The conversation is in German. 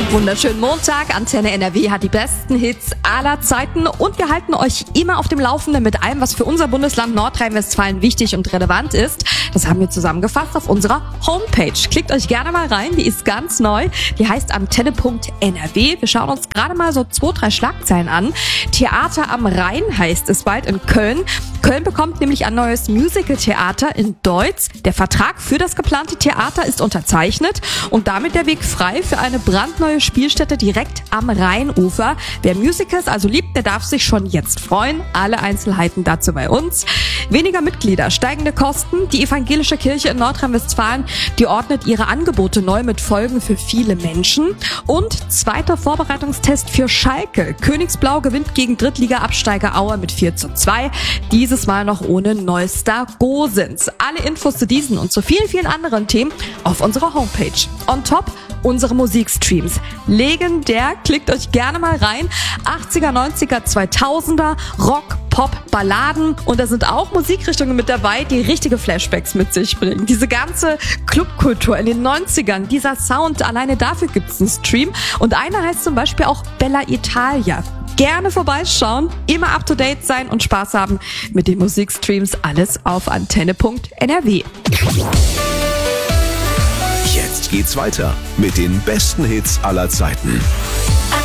Wunderschönen Montag. Antenne NRW hat die besten Hits aller Zeiten und wir halten euch immer auf dem Laufenden mit allem, was für unser Bundesland Nordrhein-Westfalen wichtig und relevant ist. Das haben wir zusammengefasst auf unserer Homepage. Klickt euch gerne mal rein, die ist ganz neu. Die heißt antenne.nrw. Wir schauen uns gerade mal so 2-3 Schlagzeilen an. Theater am Rhein heißt es bald in Köln. Köln bekommt nämlich ein neues Musical-Theater in Deutz. Der Vertrag für das geplante Theater ist unterzeichnet und damit der Weg frei für eine brandneue Spielstätte direkt am Rheinufer. Wer Musicals also liebt, der darf sich schon jetzt freuen. Alle Einzelheiten dazu bei uns. Weniger Mitglieder, steigende Kosten. Die evangelische Kirche in Nordrhein-Westfalen, die ordnet ihre Angebote neu mit Folgen für viele Menschen. Und zweiter Vorbereitungstest für Schalke. Königsblau gewinnt gegen Drittliga-Absteiger Aue mit 4:2. Dieses Mal noch ohne Neustar Gosens. Alle Infos zu diesen und zu vielen, vielen anderen Themen auf unserer Homepage. On top unsere Musikstreams. Legendär, klickt euch gerne mal rein. 80er, 90er, 2000er, Rock, Pop, Balladen und da sind auch Musikrichtungen mit dabei, die richtige Flashbacks mit sich bringen. Diese ganze Clubkultur in den 90ern, dieser Sound, alleine dafür gibt's einen Stream und einer heißt zum Beispiel auch Bella Italia. Gerne vorbeischauen, immer up to date sein und Spaß haben mit den Musikstreams, alles auf antenne.nrw. Jetzt geht's weiter mit den besten Hits aller Zeiten.